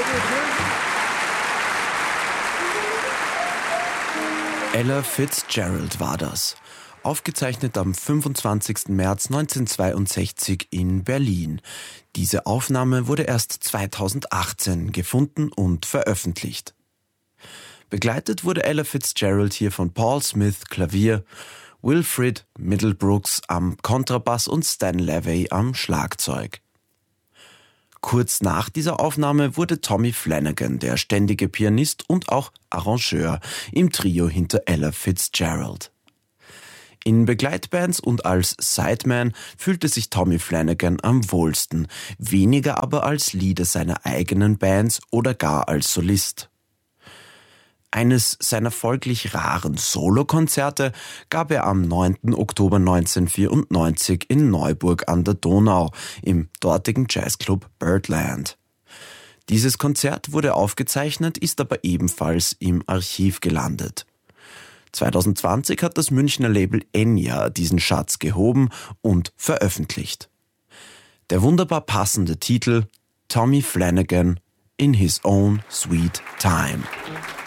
Ella Fitzgerald war das. Aufgezeichnet am 25. März 1962 in Berlin. Diese Aufnahme wurde erst 2018 gefunden und veröffentlicht. Begleitet wurde Ella Fitzgerald hier von Paul Smith Klavier, Wilfrid Middlebrooks am Kontrabass und Stan Levey am Schlagzeug. Kurz nach dieser Aufnahme wurde Tommy Flanagan der ständige Pianist und auch Arrangeur im Trio hinter Ella Fitzgerald. In Begleitbands und als Sideman fühlte sich Tommy Flanagan am wohlsten, weniger aber als Leader seiner eigenen Bands oder gar als Solist. Eines seiner folglich raren Solokonzerte gab er am 9. Oktober 1994 in Neuburg an der Donau im dortigen Jazzclub Birdland. Dieses Konzert wurde aufgezeichnet, ist aber ebenfalls im Archiv gelandet. 2020 hat das Münchner Label Enya diesen Schatz gehoben und veröffentlicht. Der wunderbar passende Titel Tommy Flanagan in His Own Sweet Time.